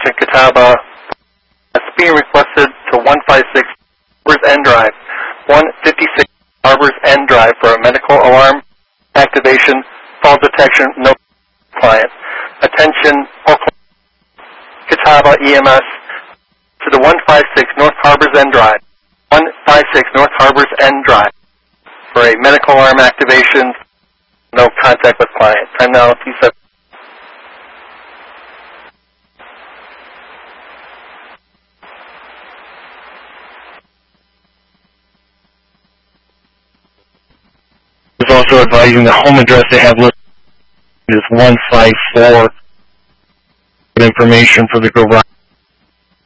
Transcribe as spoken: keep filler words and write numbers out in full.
Section Catawba. It's being requested to one fifty-six Harbors End Drive, one fifty-six Harbors End Drive for a medical alarm activation, fall detection, no client. Attention, Catawba E M S to the one fifty-six North Harbors End Drive, one fifty-six North Harbors End Drive for a medical alarm activation, no contact with client. Time now, T seven. Is also advising the home address they have listed is one fifty-four. Information for the garage.